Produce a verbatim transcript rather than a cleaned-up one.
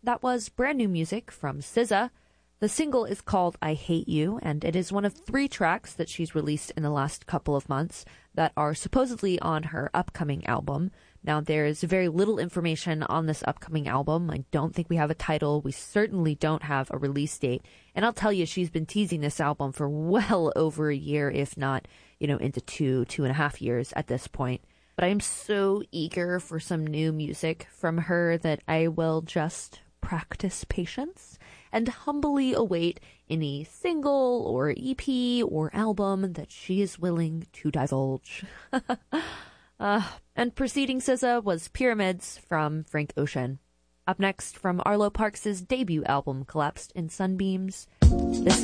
that was brand new music from S Z A. The single is called I Hate You, and it is one of three tracks that she's released in the last couple of months that are supposedly on her upcoming album. Now, there's very little information on this upcoming album. I don't think we have a title. We certainly don't have a release date. And I'll tell you, she's been teasing this album for well over a year, if not, you know, into two, two and a half years at this point. But I am so eager for some new music from her that I will just practice patience and humbly await any single or E P or album that she is willing to divulge. uh, and preceding S Z A was Pyramids from Frank Ocean. Up next, from Arlo Parks' debut album, Collapsed in Sunbeams, this